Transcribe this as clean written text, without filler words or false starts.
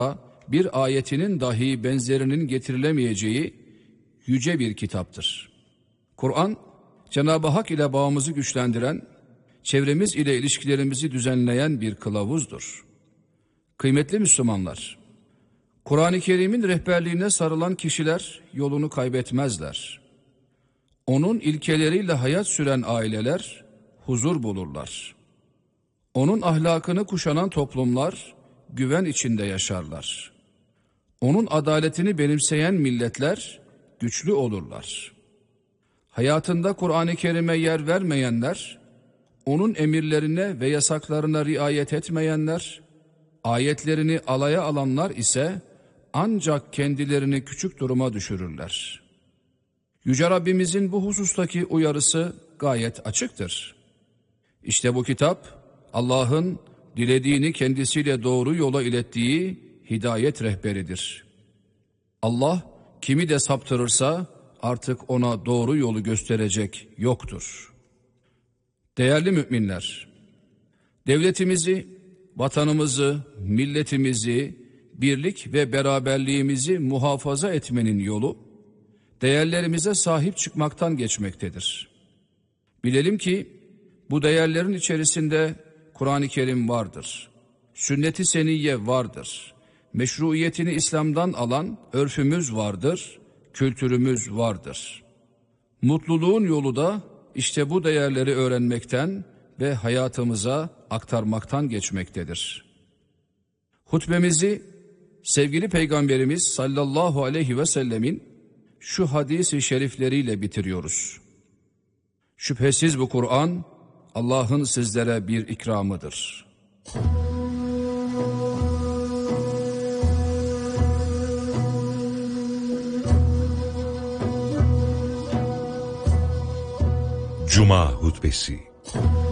bir ayetinin dahi benzerinin getirilemeyeceği yüce bir kitaptır. Kur'an, Cenab-ı Hak ile bağımızı güçlendiren, çevremiz ile ilişkilerimizi düzenleyen bir kılavuzdur. Kıymetli Müslümanlar, Kur'an-ı Kerim'in rehberliğine sarılan kişiler yolunu kaybetmezler. Onun ilkeleriyle hayat süren aileler huzur bulurlar. Onun ahlakını kuşanan toplumlar güven içinde yaşarlar. Onun adaletini benimseyen milletler güçlü olurlar. Hayatında Kur'an-ı Kerim'e yer vermeyenler, onun emirlerine ve yasaklarına riayet etmeyenler, ayetlerini alaya alanlar ise ancak kendilerini küçük duruma düşürürler. Yüce Rabbimizin bu husustaki uyarısı gayet açıktır. İşte bu kitap, Allah'ın dilediğini kendisiyle doğru yola ilettiği hidayet rehberidir. Allah kimi de saptırırsa artık ona doğru yolu gösterecek yoktur. Değerli müminler, devletimizi, vatanımızı, milletimizi, birlik ve beraberliğimizi muhafaza etmenin yolu, değerlerimize sahip çıkmaktan geçmektedir. Bilelim ki bu değerlerin içerisinde Kur'an-ı Kerim vardır, sünnet-i seniyye vardır, meşruiyetini İslam'dan alan örfümüz vardır, kültürümüz vardır. Mutluluğun yolu da işte bu değerleri öğrenmekten ve hayatımıza aktarmaktan geçmektedir. Hutbemizi sevgili Peygamberimiz sallallahu aleyhi ve sellemin şu hadis-i şerifleriyle bitiriyoruz. Şüphesiz bu Kur'an Allah'ın sizlere bir ikramıdır. Cuma hutbesi.